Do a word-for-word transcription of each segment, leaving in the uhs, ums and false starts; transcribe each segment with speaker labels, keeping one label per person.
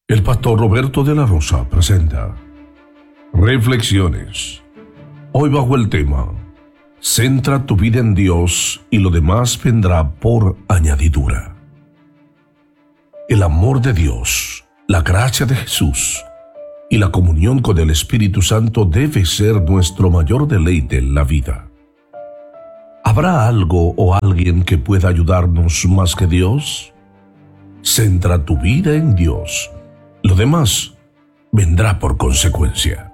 Speaker 1: El pastor Roberto de la Rosa presenta Reflexiones. Hoy bajo el tema: centra tu vida en Dios y lo demás vendrá por añadidura. El amor de Dios, la gracia de Jesús y la comunión con el Espíritu Santo debe ser nuestro mayor deleite en la vida. ¿Habrá algo o alguien que pueda ayudarnos más que Dios? Centra tu vida en Dios. Lo demás vendrá por consecuencia.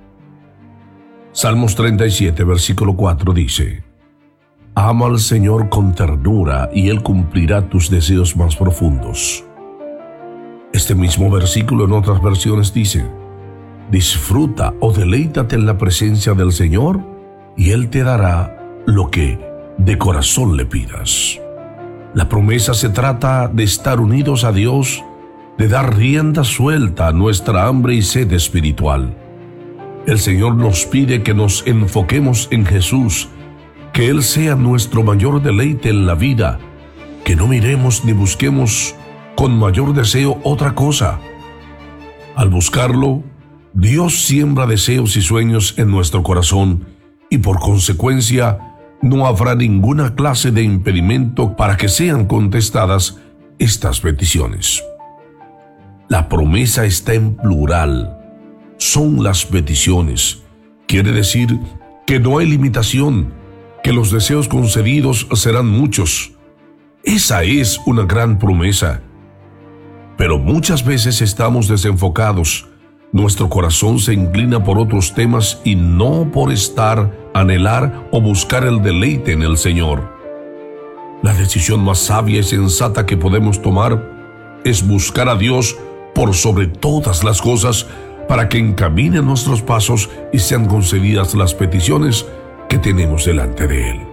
Speaker 1: Salmos treinta y siete, versículo cuatro dice: Ama al Señor con ternura y Él cumplirá tus deseos más profundos. Este mismo versículo en otras versiones dice: disfruta o deleítate en la presencia del Señor y Él te dará lo que de corazón le pidas. La promesa se trata de estar unidos a Dios, de dar rienda suelta a nuestra hambre y sed espiritual. El Señor nos pide que nos enfoquemos en Jesús, que Él sea nuestro mayor deleite en la vida, que no miremos ni busquemos con mayor deseo otra cosa. Al buscarlo, Dios siembra deseos y sueños en nuestro corazón y por consecuencia no habrá ninguna clase de impedimento para que sean contestadas estas peticiones. La promesa está en plural. Son las peticiones. Quiere decir que no hay limitación, que los deseos concedidos serán muchos. Esa es una gran promesa. Pero muchas veces estamos desenfocados. Nuestro corazón se inclina por otros temas y no por estar, anhelar o buscar el deleite en el Señor. La decisión más sabia y sensata que podemos tomar es buscar a Dios por sobre todas las cosas para que encamine nuestros pasos y sean concedidas las peticiones que tenemos delante de Él.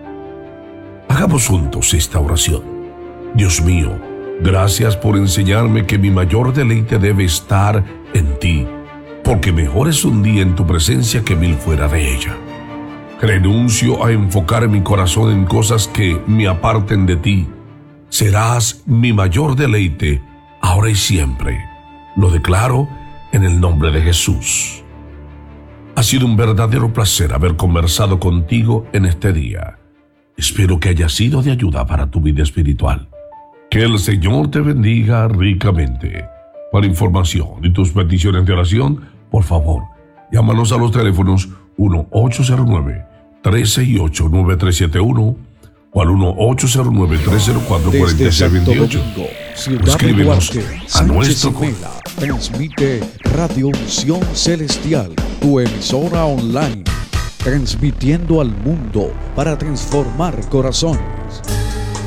Speaker 1: Hagamos juntos esta oración. Dios mío, gracias por enseñarme que mi mayor deleite debe estar en ti, porque mejor es un día en tu presencia que mil fuera de ella. Renuncio a enfocar mi corazón en cosas que me aparten de ti. Serás mi mayor deleite, ahora y siempre. Lo declaro en el nombre de Jesús. Ha sido un verdadero placer haber conversado contigo en este día. Espero que haya sido de ayuda para tu vida espiritual. Que el Señor te bendiga ricamente. Para información y tus peticiones de oración, por favor, llámanos a los teléfonos uno ocho cero nueve, tres seis ocho, nueve tres siete uno o al uno ocho cero nueve, tres cero cuatro, cuatro seis dos ocho. Escríbenos a nuestro correo.
Speaker 2: Transmite Radio Unción Celestial, tu emisora online, transmitiendo al mundo para transformar corazones.